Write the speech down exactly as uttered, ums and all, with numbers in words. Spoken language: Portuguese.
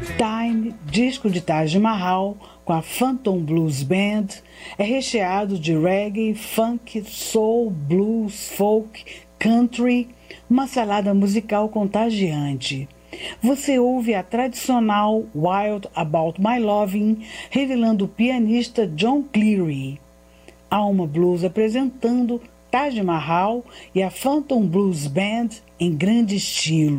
Time, disco de Taj Mahal, com a Phantom Blues Band, é recheado de reggae, funk, soul, blues, folk, country, uma salada musical contagiante. Você ouve a tradicional Wild About My Lovin', revelando o pianista John Cleary. Alma Blues apresentando Taj Mahal e a Phantom Blues Band em grande estilo.